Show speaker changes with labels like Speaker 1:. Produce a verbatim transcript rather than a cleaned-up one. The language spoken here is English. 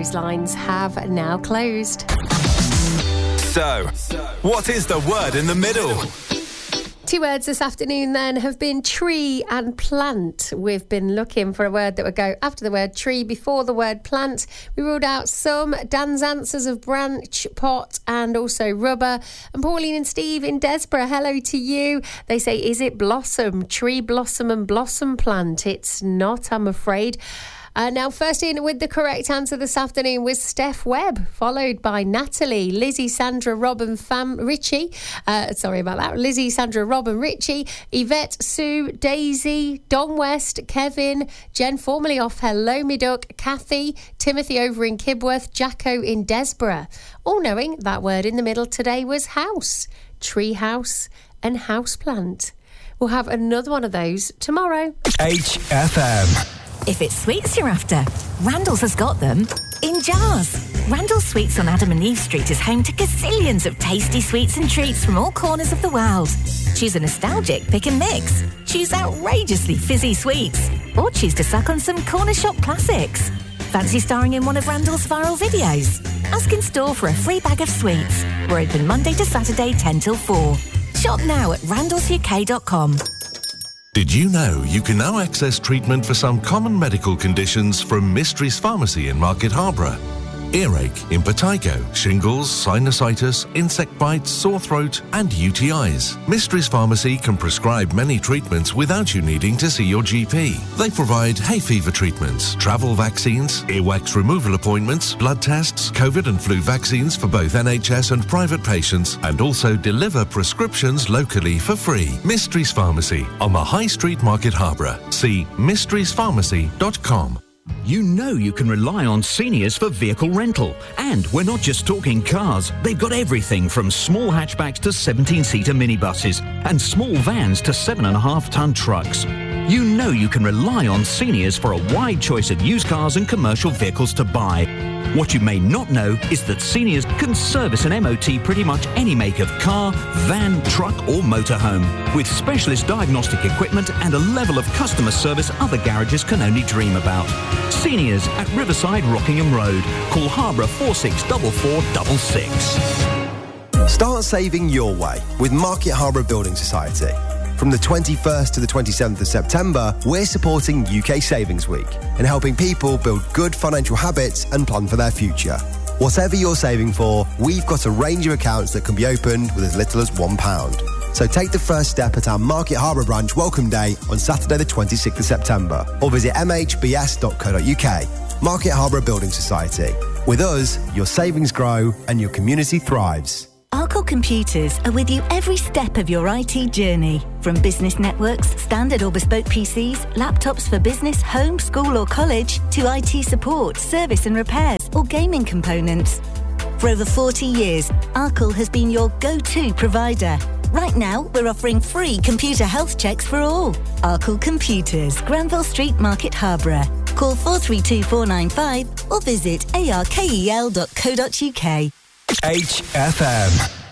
Speaker 1: those lines have now closed.
Speaker 2: So, what is the word in the middle?
Speaker 1: Two words this afternoon then have been tree and plant. We've been looking for a word that would go after the word tree, before the word plant. We ruled out some. Dan's answers of branch, pot and also rubber. And Pauline and Steve in Desborough, hello to you. They say, is it blossom? Tree, blossom and blossom plant? It's not, I'm afraid. Uh, now, first in with the correct answer this afternoon was Steph Webb, followed by Natalie, Lizzie, Sandra, Robin, Fam, Richie. Uh, sorry about that. Lizzie, Sandra, Robin, Richie, Yvette, Sue, Daisy, Don West, Kevin, Jen, formerly off Hello Me Duck, Kathy, Timothy over in Kibworth, Jacko in Desborough. All knowing that word in the middle today was house, tree house and houseplant. We'll have another one of those tomorrow.
Speaker 2: H F M.
Speaker 3: If it's sweets you're after, Randall's has got them in jars. Randall's Sweets on Adam and Eve Street is home to gazillions of tasty sweets and treats from all corners of the world. Choose a nostalgic pick and mix. Choose outrageously fizzy sweets. Or choose to suck on some corner shop classics. Fancy starring in one of Randall's viral videos? Ask in store for a free bag of sweets. We're open Monday to Saturday ten till four. Shop now at randalls u k dot com.
Speaker 4: Did you know you can now access treatment for some common medical conditions from Mysteries Pharmacy in Market Harborough? Earache, impetigo, shingles, sinusitis, insect bites, sore throat and U T Is. Mysteries Pharmacy can prescribe many treatments without you needing to see your G P. They provide hay fever treatments, travel vaccines, earwax removal appointments, blood tests, COVID and flu vaccines for both N H S and private patients, and also deliver prescriptions locally for free. Mysteries Pharmacy on the High Street, Market Harborough. See mysteries pharmacy dot com.
Speaker 5: You know you can rely on Seniors for vehicle rental. And we're not just talking cars. They've got everything from small hatchbacks to seventeen-seater minibuses and small vans to seven and a half ton trucks. You know you can rely on Seniors for a wide choice of used cars and commercial vehicles to buy. What you may not know is that Seniors can service an M O T pretty much any make of car, van, truck or motorhome, with specialist diagnostic equipment and a level of customer service other garages can only dream about. Seniors at Riverside Rockingham Road. Call Harborough four six four four six six.
Speaker 6: Start saving your way with Market Harborough Building Society. From the twenty-first to the twenty-seventh of September, we're supporting U K Savings Week and helping people build good financial habits and plan for their future. Whatever you're saving for, we've got a range of accounts that can be opened with as little as one pound. So take the first step at our Market Harborough branch Welcome Day on Saturday the twenty-sixth of September or visit m h b s dot co dot u k. Market Harborough Building Society. With us, your savings grow and your community thrives.
Speaker 3: Arcol Computers are with you every step of your I T journey. From business networks, standard or bespoke P Cs, laptops for business, home, school or college, to I T support, service and repairs or gaming components. For over forty years, Arcol has been your go-to provider. Right now, we're offering free computer health checks for all. Arcol Computers, Granville Street, Market Harborough. Call four three two four nine five or visit arkel dot co dot u k.
Speaker 2: H F M.